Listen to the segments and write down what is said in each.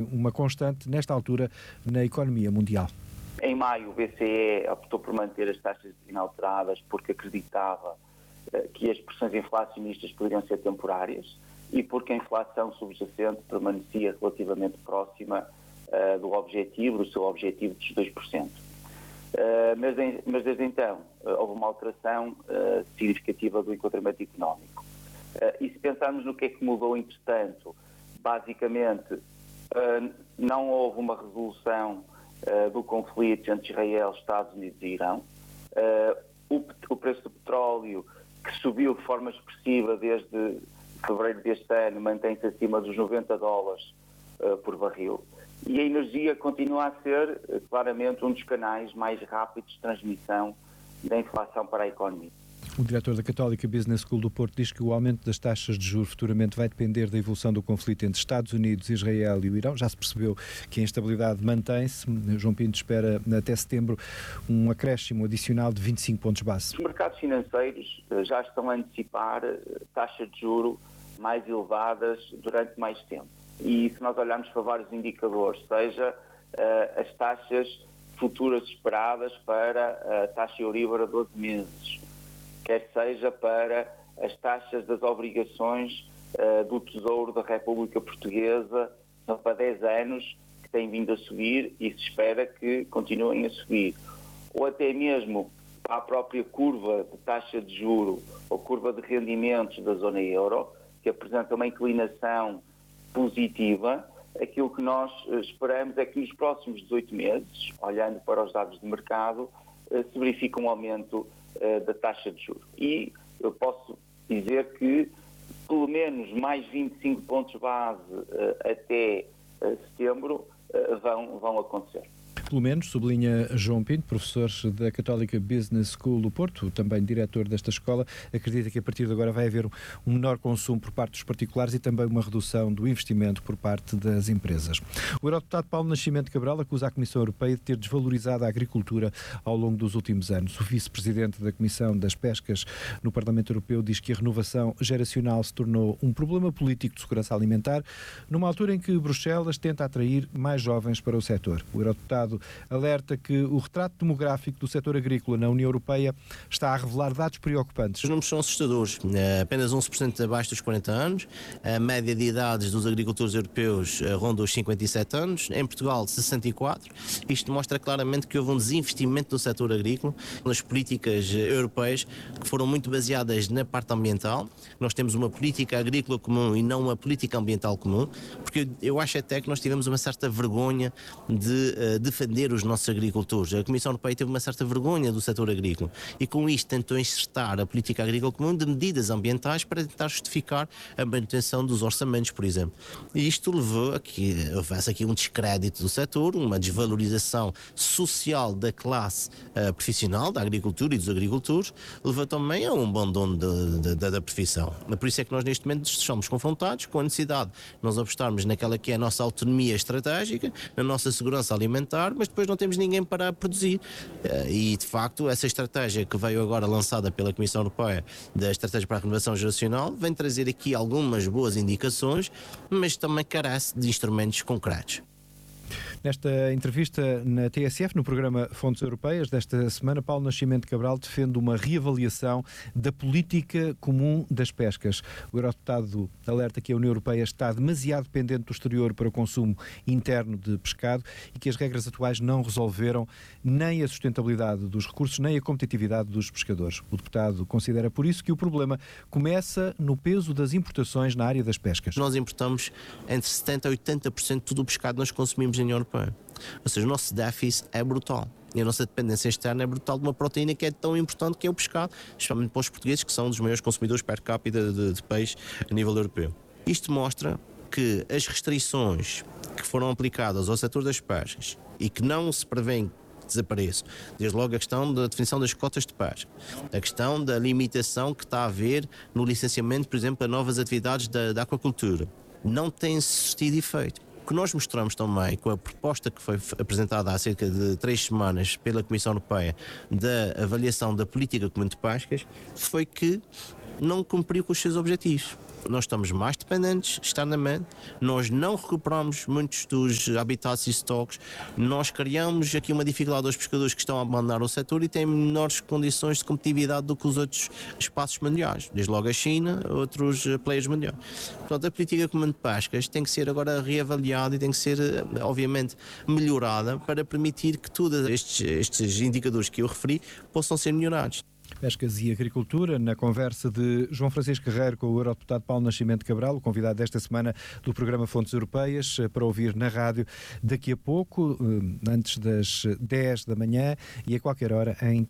uma constante nesta altura na economia mundial. Em maio, o BCE optou por manter as taxas inalteradas porque acreditava que as pressões inflacionistas poderiam ser temporárias e porque a inflação subjacente permanecia relativamente próxima do seu objetivo dos 2%. Mas desde então houve uma alteração significativa do enquadramento económico. E se pensarmos no que é que mudou entretanto, basicamente não houve uma resolução do conflito entre Israel, Estados Unidos e Irão. O preço do petróleo, que subiu de forma expressiva desde fevereiro deste ano, mantém-se acima dos $90 por barril. E a energia continua a ser claramente um dos canais mais rápidos de transmissão da inflação para a economia. O diretor da Católica Business School do Porto diz que o aumento das taxas de juros futuramente vai depender da evolução do conflito entre Estados Unidos, Israel e o Irão. Já se percebeu que a instabilidade mantém-se. João Pinto espera até setembro um acréscimo adicional de 25 pontos base. Os mercados financeiros já estão a antecipar taxas de juros mais elevadas durante mais tempo. E se nós olharmos para vários indicadores, seja as taxas futuras esperadas para a taxa Euribor a 12 meses, quer seja para as taxas das obrigações do Tesouro da República Portuguesa, são para 10 anos, que têm vindo a subir e se espera que continuem a subir. Ou até mesmo para a própria curva de taxa de juro ou curva de rendimentos da zona euro, que apresenta uma inclinação positiva. Aquilo que nós esperamos é que nos próximos 18 meses, olhando para os dados de mercado, se verifique um aumento da taxa de juros. E eu posso dizer que pelo menos mais 25 pontos base até setembro vão acontecer. Pelo menos, sublinha João Pinto, professor da Católica Business School do Porto, também diretor desta escola, acredita que a partir de agora vai haver um menor consumo por parte dos particulares e também uma redução do investimento por parte das empresas. O eurodeputado Paulo Nascimento Cabral acusa a Comissão Europeia de ter desvalorizado a agricultura ao longo dos últimos anos. O vice-presidente da Comissão das Pescas no Parlamento Europeu diz que a renovação geracional se tornou um problema político de segurança alimentar, numa altura em que Bruxelas tenta atrair mais jovens para o setor. O eurodeputado alerta que o retrato demográfico do setor agrícola na União Europeia está a revelar dados preocupantes. Os números são assustadores. Apenas 11% abaixo dos 40 anos. A média de idades dos agricultores europeus ronda os 57 anos. Em Portugal, 64. Isto mostra claramente que houve um desinvestimento do setor agrícola nas políticas europeias que foram muito baseadas na parte ambiental. Nós temos uma política agrícola comum e não uma política ambiental comum, porque eu acho até que nós tivemos uma certa vergonha de defender os nossos agricultores. A Comissão Europeia teve uma certa vergonha do setor agrícola e com isto tentou insertar a política agrícola comum de medidas ambientais para tentar justificar a manutenção dos orçamentos, por exemplo. E isto levou a que houvesse aqui um descrédito do setor, uma desvalorização social da classe profissional, da agricultura e dos agricultores, levou também a um abandono da profissão. Por isso é que nós neste momento estamos confrontados com a necessidade de nós apostarmos naquela que é a nossa autonomia estratégica, na nossa segurança alimentar, mas depois não temos ninguém para produzir. E, de facto, essa estratégia que veio agora lançada pela Comissão Europeia, da Estratégia para a Renovação Geracional, vem trazer aqui algumas boas indicações, mas também carece de instrumentos concretos. Nesta entrevista na TSF, no programa Fontes Europeias desta semana, Paulo Nascimento Cabral defende uma reavaliação da política comum das pescas. O eurodeputado alerta que a União Europeia está demasiado dependente do exterior para o consumo interno de pescado e que as regras atuais não resolveram nem a sustentabilidade dos recursos, nem a competitividade dos pescadores. O deputado considera por isso que o problema começa no peso das importações na área das pescas. Nós importamos entre 70% a 80% de todo o pescado que nós consumimos na União Europeia. Ou seja, o nosso déficit é brutal. E a nossa dependência externa é brutal de uma proteína que é tão importante que é o pescado, especialmente para os portugueses, que são um dos maiores consumidores per capita de peixe a nível europeu. Isto mostra que as restrições que foram aplicadas ao setor das pescas e que não se prevêem desapareçam. Desde logo a questão da definição das cotas de pesca, a questão da limitação que está a haver no licenciamento, por exemplo, a novas atividades da aquacultura, não tem surtido efeito. O que nós mostramos também com a proposta que foi apresentada há cerca de 3 semanas pela Comissão Europeia da avaliação da política comum de pescas foi que não cumpriu com os seus objetivos. Nós estamos mais dependentes externamente, nós não recuperamos muitos dos habitats e stocks, nós criamos aqui uma dificuldade aos pescadores que estão a abandonar o setor e têm menores condições de competitividade do que os outros espaços mundiais, desde logo a China, outros players mundiais. Portanto, a política comum de pescas tem que ser agora reavaliada e tem que ser, obviamente, melhorada para permitir que todos estes indicadores que eu referi possam ser melhorados. Pescas e Agricultura, na conversa de João Francisco Guerreiro com o eurodeputado Paulo Nascimento Cabral, o convidado desta semana do programa Fontes Europeias, para ouvir na rádio daqui a pouco, antes das 10 da manhã e a qualquer hora em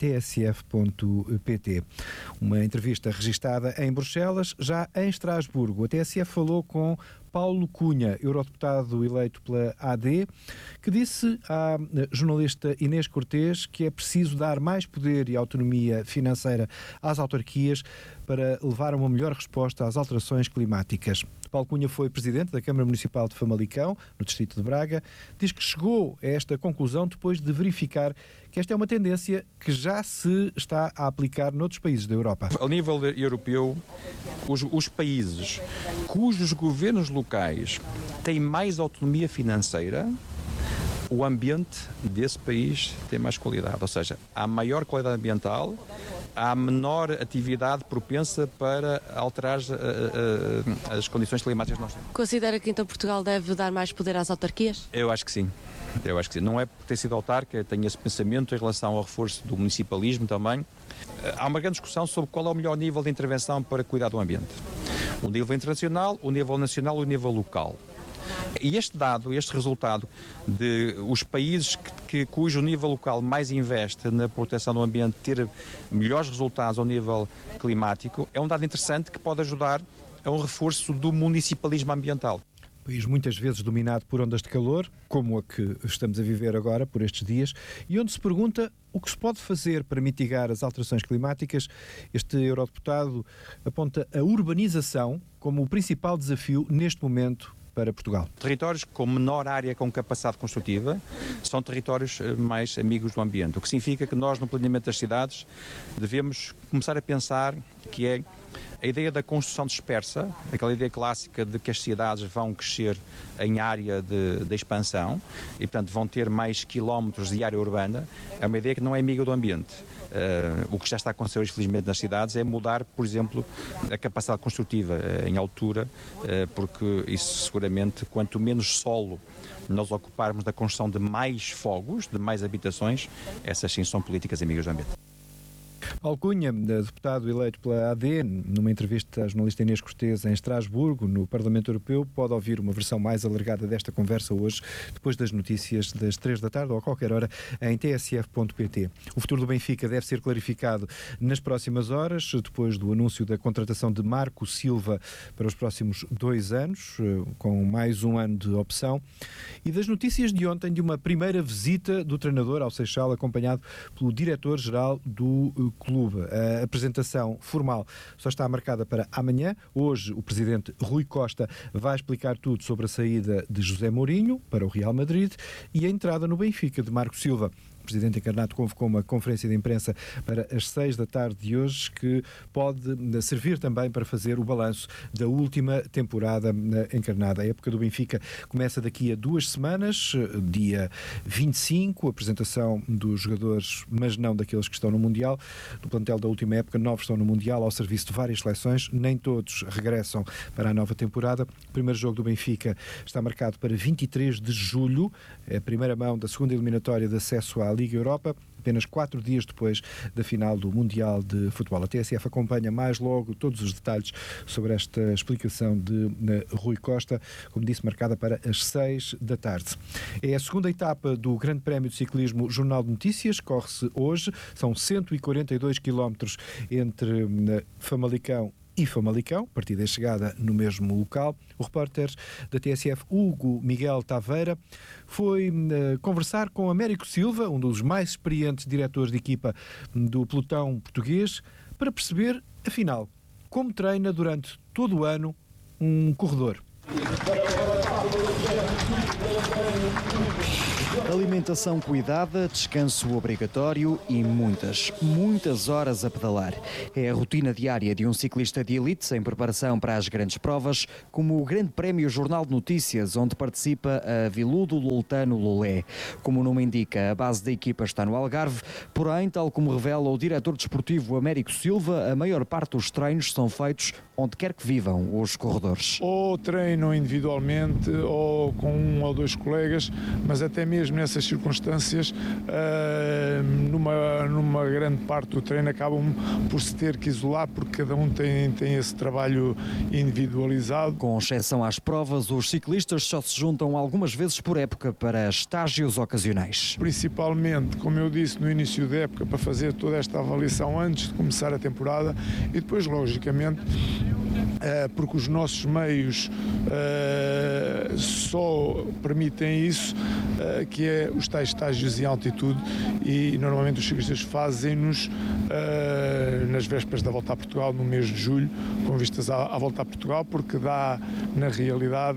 tsf.pt. Uma entrevista registada em Bruxelas, já em Estrasburgo. A TSF falou com Paulo Cunha, eurodeputado eleito pela AD, que disse à jornalista Inês Cortês que é preciso dar mais poder e autonomia financeira às autarquias para levar a uma melhor resposta às alterações climáticas. Paulo Cunha foi presidente da Câmara Municipal de Famalicão, no distrito de Braga. Diz que chegou a esta conclusão depois de verificar que esta é uma tendência que já se está a aplicar noutros países da Europa. A nível europeu, os países cujos governos locais têm mais autonomia financeira, o ambiente desse país tem mais qualidade. Ou seja, há maior qualidade ambiental, há menor atividade propensa para alterar as condições climáticas que nós temos. Considera que então Portugal deve dar mais poder às autarquias? Eu acho que sim. Não é por ter sido autarca, tenho esse pensamento em relação ao reforço do municipalismo também. Há uma grande discussão sobre qual é o melhor nível de intervenção para cuidar do ambiente. O nível internacional, o nível nacional e o nível local. E este resultado de os países cujo nível local mais investe na proteção do ambiente ter melhores resultados ao nível climático, é um dado interessante que pode ajudar a um reforço do municipalismo ambiental. País muitas vezes dominado por ondas de calor, como a que estamos a viver agora, por estes dias, e onde se pergunta o que se pode fazer para mitigar as alterações climáticas. Este eurodeputado aponta a urbanização como o principal desafio neste momento para Portugal. Territórios com menor área com capacidade construtiva são territórios mais amigos do ambiente, o que significa que nós, no planeamento das cidades, devemos começar a pensar que é a ideia da construção dispersa, aquela ideia clássica de que as cidades vão crescer em área de expansão e, portanto, vão ter mais quilómetros de área urbana, é uma ideia que não é amiga do ambiente. O que já está a acontecer hoje, felizmente, nas cidades é mudar, por exemplo, a capacidade construtiva em altura, porque isso seguramente, quanto menos solo nós ocuparmos da construção de mais fogos, de mais habitações, essas sim são políticas amigas do ambiente. Paulo Cunha, deputado eleito pela AD, numa entrevista à jornalista Inês Cortês em Estrasburgo, no Parlamento Europeu. Pode ouvir uma versão mais alargada desta conversa hoje, depois das notícias das 3 da tarde ou a qualquer hora em tsf.pt. O futuro do Benfica deve ser clarificado nas próximas horas, depois do anúncio da contratação de Marco Silva para os próximos 2 anos, com mais um ano de opção, e das notícias de ontem de uma primeira visita do treinador ao Seixal, acompanhado pelo diretor-geral do clube. A apresentação formal só está marcada para amanhã. Hoje o presidente Rui Costa vai explicar tudo sobre a saída de José Mourinho para o Real Madrid e a entrada no Benfica de Marco Silva. O presidente encarnado convocou uma conferência de imprensa para as 6 da tarde de hoje, que pode servir também para fazer o balanço da última temporada encarnada. A época do Benfica começa daqui a 2 semanas, dia 25, a apresentação dos jogadores, mas não daqueles que estão no Mundial. Do plantel da última época, 9 estão no Mundial, ao serviço de várias seleções, nem todos regressam para a nova temporada. O primeiro jogo do Benfica está marcado para 23 de julho, é a primeira mão da segunda eliminatória de acesso à Liga Europa, apenas 4 dias depois da final do Mundial de Futebol. A TSF acompanha mais logo todos os detalhes sobre esta explicação de Rui Costa, como disse, marcada para as 6 da tarde. É a segunda etapa do Grande Prémio de Ciclismo Jornal de Notícias, corre-se hoje, são 142 quilómetros entre Famalicão e Famalicão, partida e chegada no mesmo local. O repórter da TSF, Hugo Miguel Taveira, foi conversar com Américo Silva, um dos mais experientes diretores de equipa do pelotão português, para perceber, afinal, como treina durante todo o ano um corredor. Alimentação cuidada, descanso obrigatório e muitas horas a pedalar. É a rotina diária de um ciclista de elite em preparação para as grandes provas, como o Grande Prémio Jornal de Notícias, onde participa a Viludo Loltano Lolé. Como o nome indica, a base da equipa está no Algarve, porém, tal como revela o diretor desportivo Américo Silva, a maior parte dos treinos são feitos onde quer que vivam os corredores. Ou treinam individualmente ou com um ou dois colegas, mas até mesmo nessas circunstâncias, numa grande parte do treino acabam por se ter que isolar porque cada um tem esse trabalho individualizado. Com exceção às provas, os ciclistas só se juntam algumas vezes por época para estágios ocasionais. Principalmente, como eu disse, no início da época, para fazer toda esta avaliação antes de começar a temporada e depois, logicamente, porque os nossos meios só permitem isso, que é os tais estágios em altitude, e normalmente os ciclistas fazem-nos nas vésperas da volta a Portugal, no mês de julho, com vistas à volta a Portugal, porque dá na realidade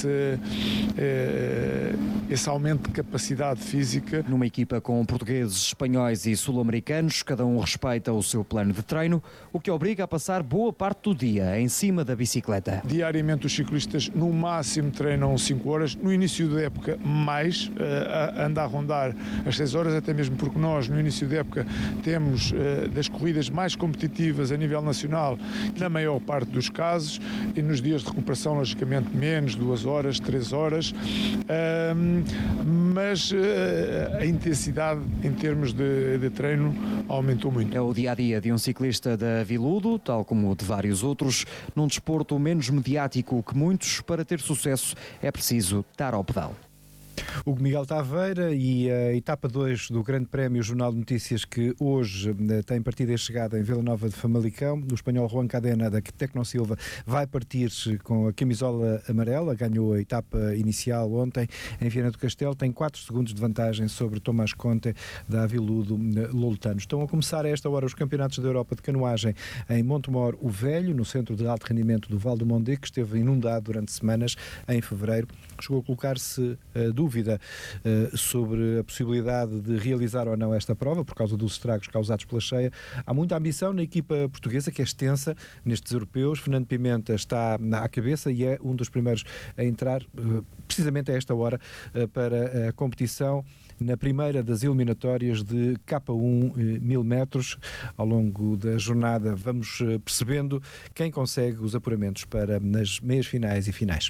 esse aumento de capacidade física. Numa equipa com portugueses, espanhóis e sul-americanos, cada um respeita o seu plano de treino, o que obriga a passar boa parte do dia em cima da bicicleta. Diariamente os ciclistas no máximo treinam 5 horas, no início da época mais, anda a rondar as 6 horas, até mesmo porque nós no início da época temos das corridas mais competitivas a nível nacional, na maior parte dos casos, e nos dias de recuperação logicamente menos, 2 horas, 3 horas, mas a intensidade em termos de treino aumentou muito. É o dia-a-dia de um ciclista da Viludo, tal como o de vários outros, num desporto menos mediático que muitos. Para ter sucesso é preciso estar ao pedal. Hugo Miguel Taveira, e a etapa 2 do Grande Prémio Jornal de Notícias, que hoje tem partida e chegada em Vila Nova de Famalicão. O espanhol Juan Cadena, da Tecno Silva, vai partir com a camisola amarela, ganhou a etapa inicial ontem em Viana do Castelo, tem 4 segundos de vantagem sobre Tomás Conte, da Aviludo Loltano. Estão a começar a esta hora os campeonatos da Europa de canoagem em Montemor o Velho, no centro de alto rendimento do Val do Mondé, que esteve inundado durante semanas em fevereiro. Chegou a colocar-se dúvida sobre a possibilidade de realizar ou não esta prova por causa dos estragos causados pela cheia. Há muita ambição na equipa portuguesa, que é extensa nestes europeus. Fernando Pimenta está à cabeça e é um dos primeiros a entrar precisamente a esta hora para a competição na primeira das eliminatórias de K1 1000 metros. Ao longo da jornada vamos percebendo quem consegue os apuramentos para nas meias finais e finais.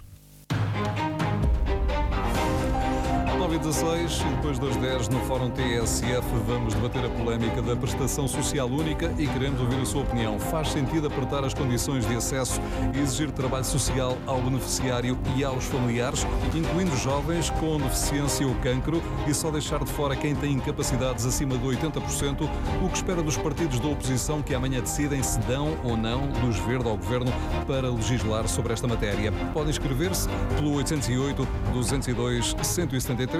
9h16 e depois das 10 no Fórum TSF vamos debater a polémica da prestação social única e queremos ouvir a sua opinião. Faz sentido apertar as condições de acesso e exigir trabalho social ao beneficiário e aos familiares, incluindo jovens com deficiência ou cancro, e só deixar de fora quem tem incapacidades acima de 80%? O que espera dos partidos da oposição, que amanhã decidem se dão ou não luz verde ao Governo para legislar sobre esta matéria? Podem inscrever-se pelo 808-202-173,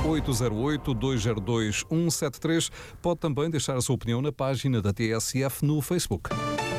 808-202-173. Pode também deixar a sua opinião na página da TSF no Facebook.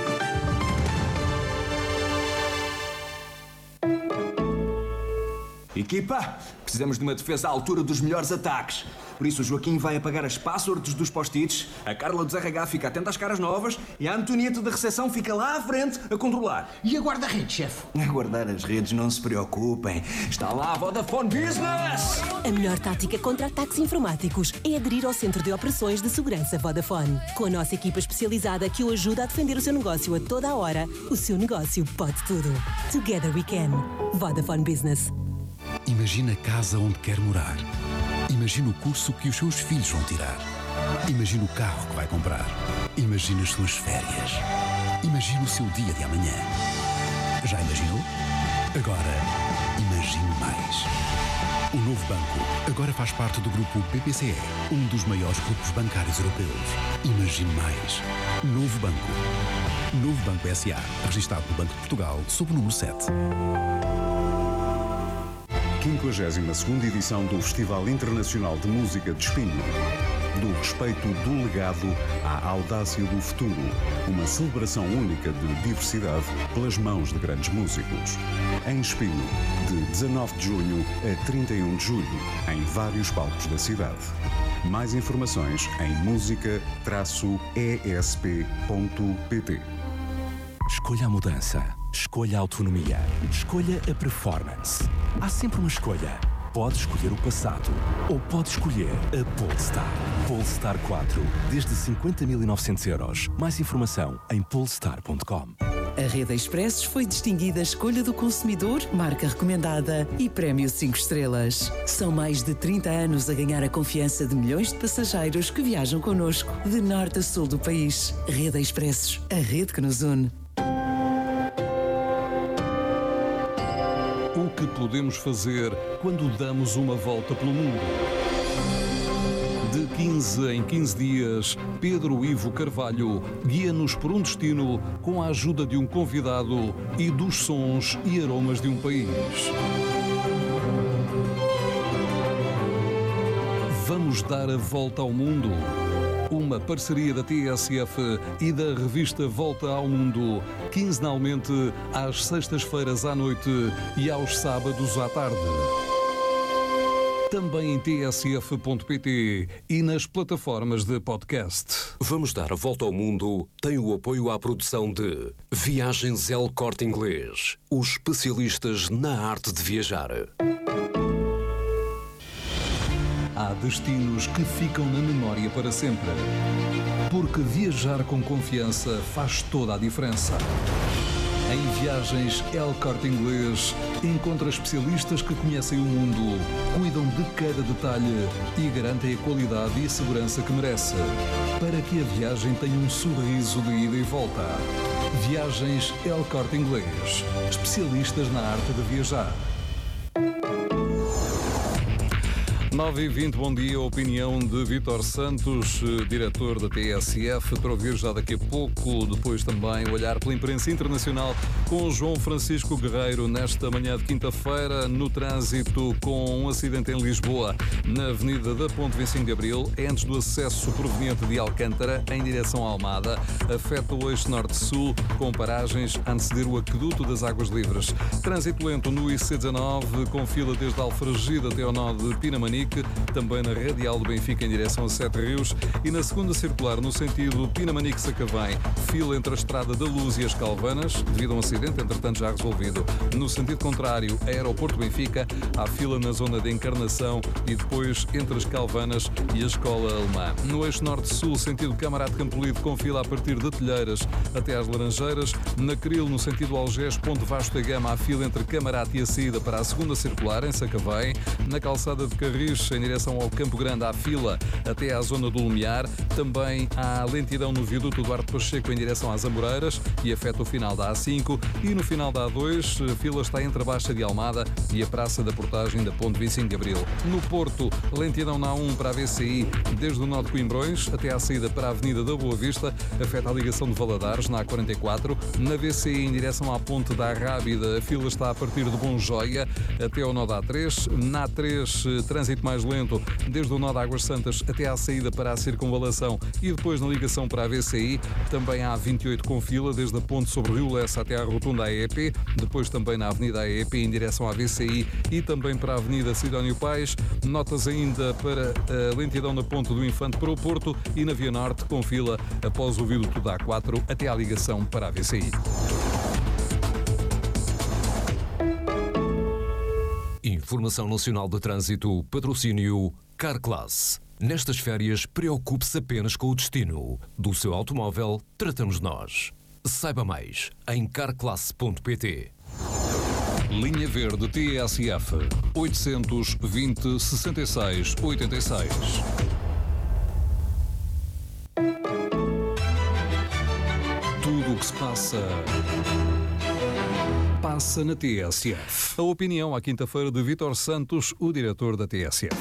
Equipa, precisamos de uma defesa à altura dos melhores ataques. Por isso o Joaquim vai apagar as passwords dos post-its, a Carla do RH fica atenta às caras novas e a Antonieta da recepção fica lá à frente a controlar. E a guarda-redes, chefe? A guardar as redes, não se preocupem. Está lá a Vodafone Business! A melhor tática contra ataques informáticos é aderir ao Centro de Operações de Segurança Vodafone. Com a nossa equipa especializada que o ajuda a defender o seu negócio a toda a hora, o seu negócio pode tudo. Together we can. Vodafone Business. Imagina a casa onde quer morar. Imagina o curso que os seus filhos vão tirar. Imagina o carro que vai comprar. Imagina as suas férias. Imagina o seu dia de amanhã. Já imaginou? Agora, imagine mais. O Novo Banco agora faz parte do grupo BPCE, um dos maiores grupos bancários europeus. Imagine mais. Novo Banco. Novo Banco S.A., registado no Banco de Portugal, sob o número 7. 52ª edição do Festival Internacional de Música de Espinho. Do respeito do legado à audácia do futuro. Uma celebração única de diversidade pelas mãos de grandes músicos. Em Espinho, de 19 de junho a 31 de julho, em vários palcos da cidade. Mais informações em música-esp.pt. Escolha a mudança. Escolha a autonomia. Escolha a performance. Há sempre uma escolha. Pode escolher o passado ou pode escolher a Polestar. Polestar 4, desde 50.900 euros. Mais informação em polestar.com. A Rede Expressos foi distinguida Escolha do Consumidor, marca recomendada e Prémio 5 estrelas. São mais de 30 anos a ganhar a confiança de milhões de passageiros que viajam connosco, de norte a sul do país. Rede Expressos, a rede que nos une. O que podemos fazer quando damos uma volta pelo mundo? De 15 em 15 dias, Pedro Ivo Carvalho guia-nos por um destino com a ajuda de um convidado e dos sons e aromas de um país. Vamos dar a volta ao mundo. Uma parceria da TSF e da revista Volta ao Mundo, quinzenalmente às sextas-feiras à noite e aos sábados à tarde. Também em tsf.pt e nas plataformas de podcast. Vamos dar a volta ao mundo tem o apoio à produção de Viagens El Corte Inglês, os especialistas na arte de viajar. Há destinos que ficam na memória para sempre. Porque viajar com confiança faz toda a diferença. Em Viagens El Corte Inglês, encontra especialistas que conhecem o mundo, cuidam de cada detalhe e garantem a qualidade e a segurança que merece, para que a viagem tenha um sorriso de ida e volta. Viagens El Corte Inglês, especialistas na arte de viajar. 9h20, bom dia. A opinião de Vítor Santos, diretor da TSF, para ouvir já daqui a pouco. Depois também o olhar pela imprensa internacional com João Francisco Guerreiro nesta manhã de quinta-feira, no trânsito com um acidente em Lisboa, na Avenida da Ponte Vicente de Abril, antes do acesso proveniente de Alcântara em direção à Almada. Afeta o eixo norte-sul, com paragens a anteceder o aqueduto das Águas Livres. Trânsito lento no IC19, com fila desde Alfragide até ao nó de Pinamanique, também na radial do Benfica em direção a Sete Rios, e na segunda circular no sentido Pinamanique-Sacavém, fila entre a Estrada da Luz e as Calvanas, devido a um acidente, entretanto já resolvido. No sentido contrário, Aeroporto Benfica, há fila na zona de Encarnação e depois entre as Calvanas e a Escola Alemã. No eixo norte-sul, sentido Camarate Campolide, com fila a partir de Telheiras até às Laranjeiras. Na Cril, no sentido Algés, Ponte Vasco da Gama, há fila entre Camarate e a saída para a segunda circular em Sacavém. Na calçada de Carris, em direção ao Campo Grande, há fila até à zona do Lumiar. Também há lentidão no viaduto Duarte Pacheco em direção às Amoreiras e afeta o final da A5. E no final da A2, a fila está entre a Baixa de Almada e a Praça da Portagem da Ponte Vicente de Abril. No Porto, lentidão na A1 para a VCI, desde o nó de Coimbrões até à saída para a Avenida da Boa Vista, afeta a ligação de Valadares na A44. Na VCI, em direção à Ponte da Rábida, a fila está a partir de Bonjoia até ao nó da A3. Na A3, trânsito mais lento, desde o nó de Águas Santas até à saída para a Circunvalação e depois na ligação para a VCI. Também há 28 com fila, desde a ponte sobre Rio Lessa até à rotunda AEP, depois também na Avenida AEP em direção à VCI e também para a Avenida Sidónio Pais. Notas ainda para a lentidão na ponte do Infante para o Porto e na Via Norte, com fila após o viaduto da A4 até à ligação para a VCI. Informação Nacional de Trânsito, patrocínio Carclass. Nestas férias, preocupe-se apenas com o destino. Do seu automóvel, tratamos nós. Saiba mais em carclass.pt. Linha Verde TSF 820 66 86. Tudo o que se passa na TSF. A opinião à quinta-feira de Vítor Santos, o diretor da TSF.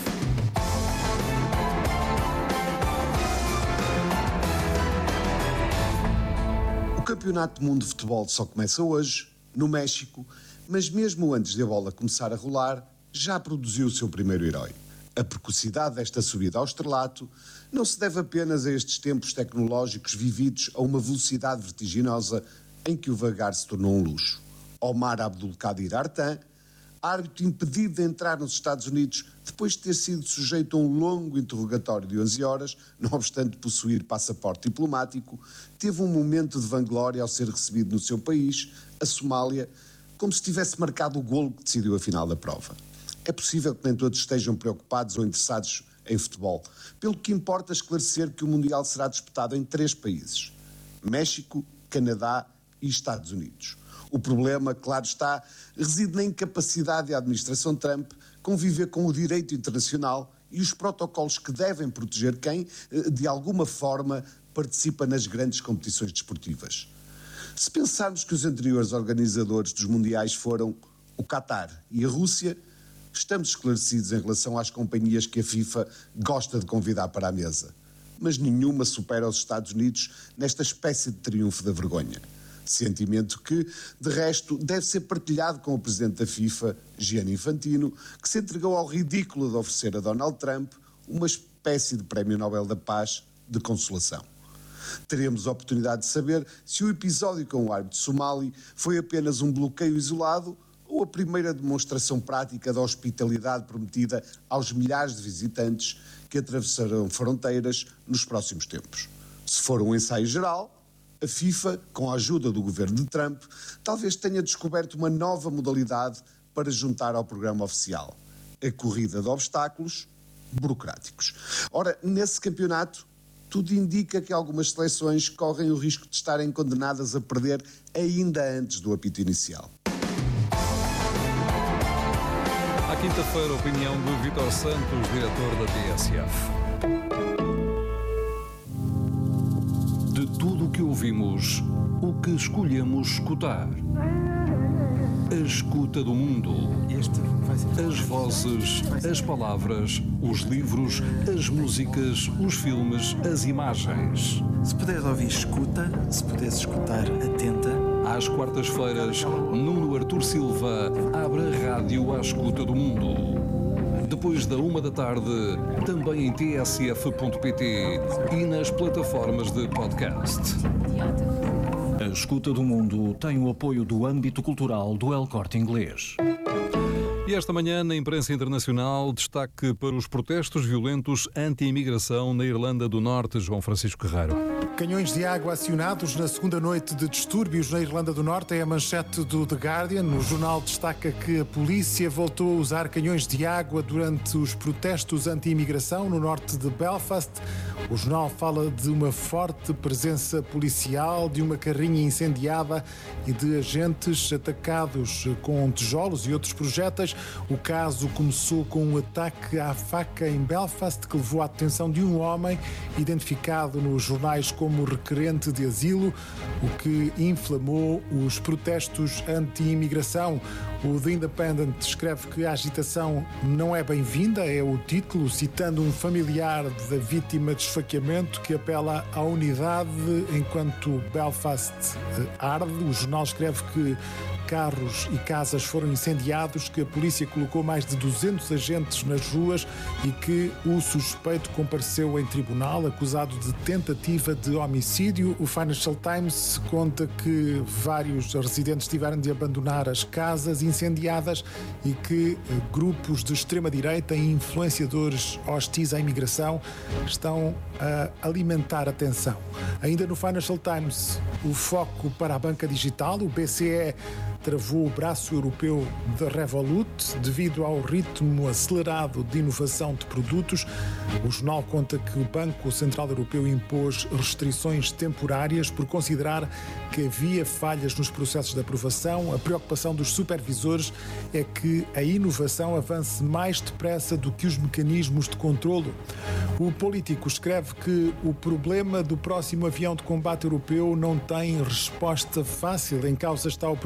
O Campeonato do Mundo de Futebol só começa hoje, no México, mas mesmo antes de a bola começar a rolar, já produziu o seu primeiro herói. A precocidade desta subida ao estrelato não se deve apenas a estes tempos tecnológicos vividos a uma velocidade vertiginosa em que o vagar se tornou um luxo. Omar Abdulkadir Artan, árbitro impedido de entrar nos Estados Unidos depois de ter sido sujeito a um longo interrogatório de 11 horas, não obstante possuir passaporte diplomático, teve um momento de vanglória ao ser recebido no seu país, a Somália, como se tivesse marcado o golo que decidiu a final da prova. É possível que nem todos estejam preocupados ou interessados em futebol, pelo que importa esclarecer que o Mundial será disputado em 3 países: México, Canadá e Estados Unidos. O problema, claro está, reside na incapacidade da administração Trump conviver com o direito internacional e os protocolos que devem proteger quem, de alguma forma, participa nas grandes competições desportivas. Se pensarmos que os anteriores organizadores dos Mundiais foram o Qatar e a Rússia, estamos esclarecidos em relação às companhias que a FIFA gosta de convidar para a mesa. Mas nenhuma supera os Estados Unidos nesta espécie de triunfo da vergonha. Sentimento que, de resto, deve ser partilhado com o presidente da FIFA, Gianni Infantino, que se entregou ao ridículo de oferecer a Donald Trump uma espécie de Prémio Nobel da Paz de consolação. Teremos a oportunidade de saber se o episódio com o árbitro somali foi apenas um bloqueio isolado ou a primeira demonstração prática da hospitalidade prometida aos milhares de visitantes que atravessarão fronteiras nos próximos tempos. Se for um ensaio geral, a FIFA, com a ajuda do governo de Trump, talvez tenha descoberto uma nova modalidade para juntar ao programa oficial: a corrida de obstáculos burocráticos. Ora, nesse campeonato, tudo indica que algumas seleções correm o risco de estarem condenadas a perder ainda antes do apito inicial. À quinta-feira, a opinião de Vítor Santos, diretor da TSF. De tudo o que ouvimos, o que escolhemos escutar. A escuta do mundo. As vozes, as palavras, os livros, as músicas, os filmes, as imagens. Se puderes ouvir, escuta. Se puderes escutar, atenta. Às quartas-feiras, Nuno Artur Silva abre a rádio à escuta do mundo. Depois da 13h, também em tsf.pt e nas plataformas de podcast. A Escuta do Mundo tem o apoio do âmbito cultural do El Corte Inglês. E esta manhã, na imprensa internacional, destaque para os protestos violentos anti-imigração na Irlanda do Norte. João Francisco Guerreiro. Canhões de água acionados na segunda noite de distúrbios na Irlanda do Norte é a manchete do The Guardian. O jornal destaca que a polícia voltou a usar canhões de água durante os protestos anti-imigração no norte de Belfast. O jornal fala de uma forte presença policial, de uma carrinha incendiada e de agentes atacados com tijolos e outros projéteis. O caso começou com um ataque à faca em Belfast que levou à detenção de um homem identificado nos jornais como requerente de asilo, o que inflamou os protestos anti-imigração. O The Independent escreve que a agitação não é bem-vinda, é o título, citando um familiar da vítima de esfaqueamento que apela à unidade enquanto Belfast arde. O jornal escreve que carros e casas foram incendiados, que a polícia colocou mais de 200 agentes nas ruas e que o suspeito compareceu em tribunal acusado de tentativa de homicídio. O Financial Times conta que vários residentes tiveram de abandonar as casas incendiadas e que grupos de extrema-direita e influenciadores hostis à imigração estão a alimentar a tensão. Ainda no Financial Times, o foco para a banca digital. O BCE travou o braço europeu da Revolut devido ao ritmo acelerado de inovação de produtos. O jornal conta que o Banco Central Europeu impôs restrições temporárias por considerar que havia falhas nos processos de aprovação. A preocupação dos supervisores é que a inovação avance mais depressa do que os mecanismos de controlo. O Político escreve que o problema do próximo avião de combate europeu não tem resposta fácil. Em causa está o projeto europeu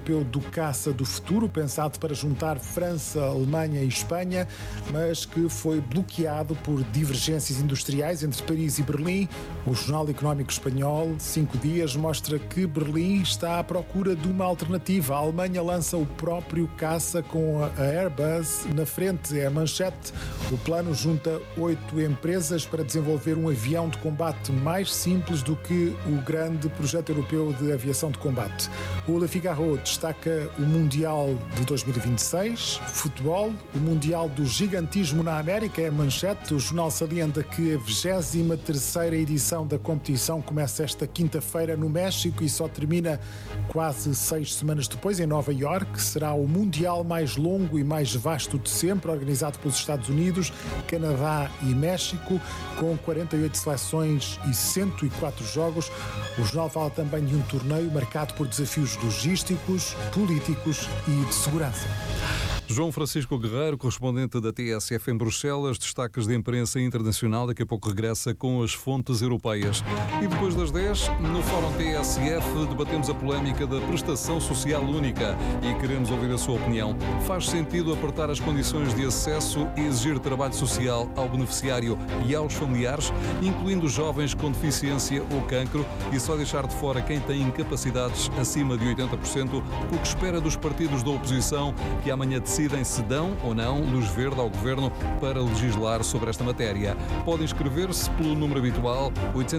europeu do caça do futuro, pensado para juntar França, Alemanha e Espanha, mas que foi bloqueado por divergências industriais entre Paris e Berlim. O Jornal Económico Espanhol, 5 dias, mostra que Berlim está à procura de uma alternativa. A Alemanha lança o próprio caça com a Airbus na frente. É a manchete. O plano junta 8 empresas para desenvolver um avião de combate mais simples do que o grande projeto europeu de aviação de combate. O Le Figaro destaca o Mundial de 2026, futebol, o Mundial do Gigantismo na América é a manchete. O jornal salienta que a 23ª edição da competição começa esta quinta-feira no México e só termina quase 6 semanas depois em Nova Iorque. Será o Mundial mais longo e mais vasto de sempre, organizado pelos Estados Unidos, Canadá e México, com 48 seleções e 104 jogos. O jornal fala também de um torneio marcado por desafios logísticos, políticos e de segurança. João Francisco Guerreiro, correspondente da TSF em Bruxelas, destaques de imprensa internacional, daqui a pouco regressa com as fontes europeias. E depois das 10, no Fórum TSF, debatemos a polémica da prestação social única e queremos ouvir a sua opinião. Faz sentido apertar as condições de acesso e exigir trabalho social ao beneficiário e aos familiares, incluindo jovens com deficiência ou cancro, e só deixar de fora quem tem incapacidades acima de 80%, o que espera dos partidos da oposição, que amanhã decidem se dão ou não luz verde ao Governo para legislar sobre esta matéria. Podem inscrever-se pelo número habitual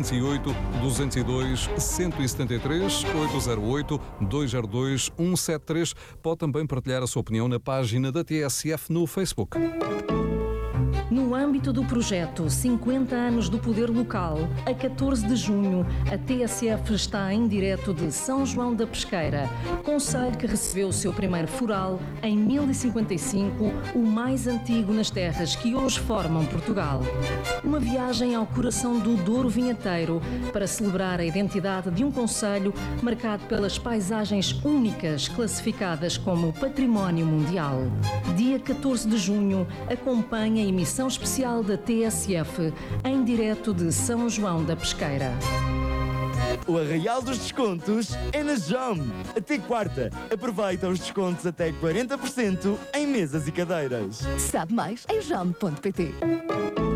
808-202-173, 808-202-173. Pode também partilhar a sua opinião na página da TSF no Facebook. No âmbito do projeto 50 anos do Poder Local, a 14 de junho, a TSF está em direto de São João da Pesqueira, concelho que recebeu o seu primeiro foral em 1055, o mais antigo nas terras que hoje formam Portugal. Uma viagem ao coração do Douro Vinheteiro para celebrar a identidade de um concelho marcado pelas paisagens únicas classificadas como Património Mundial. Dia 14 de junho, acompanha a emissão especial da TSF em direto de São João da Pesqueira. O Arraial dos Descontos é na JOM. Até quarta, aproveita os descontos até 40% em mesas e cadeiras. Sabe mais em jom.pt.